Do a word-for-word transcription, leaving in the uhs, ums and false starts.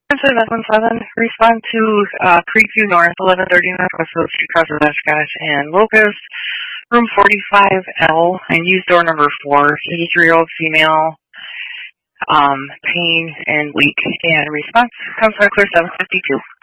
seven one seven, respond to uh, Creekview North, eleven thirty Northwest Road Street, across the Oshkosh and Locust, room forty-five L, and use door number four, eighty-three-year-old female, um, pain and weak, and response comes on clear seven fifty-two.